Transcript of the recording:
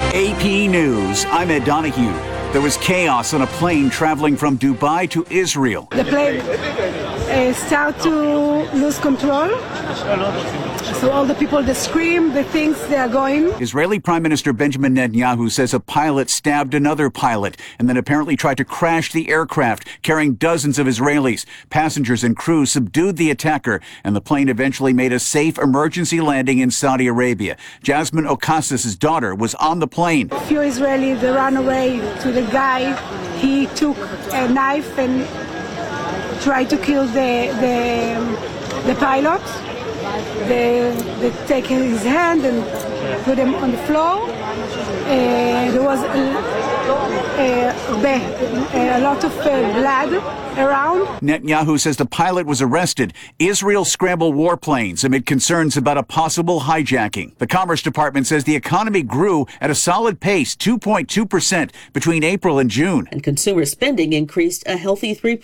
AP News, I'm Ed Donahue. There was chaos on a plane traveling from Dubai to Israel. The plane started to lose control. So all the people, they scream, they think they are going. Israeli Prime Minister Benjamin Netanyahu says a pilot stabbed another pilot and then apparently tried to crash the aircraft carrying dozens of Israelis. Passengers and crew subdued the attacker, and the plane eventually made a safe emergency landing in Saudi Arabia. Jasmine Ocasio' daughter was on the plane. A few Israelis, they ran away to the guy. He took a knife and tried to kill the pilot. They take his hand and put him on the floor. There was a lot of blood around. Netanyahu says the pilot was arrested. Israel scrambled warplanes amid concerns about a possible hijacking. The Commerce Department says the economy grew at a solid pace, 2.2% between April and June. And consumer spending increased a healthy 3%.